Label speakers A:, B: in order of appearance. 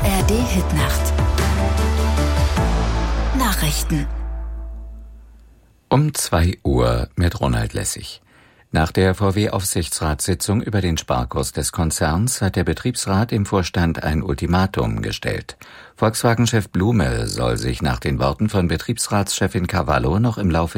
A: ARD-Hitnacht. Nachrichten.
B: Um 2 Uhr mit Ronald Lessig. Nach der VW-Aufsichtsratssitzung über den Sparkurs des Konzerns hat der Betriebsrat dem Vorstand ein Ultimatum gestellt. Volkswagen-Chef Blume soll sich nach den Worten von Betriebsratschefin Cavallo noch im Laufe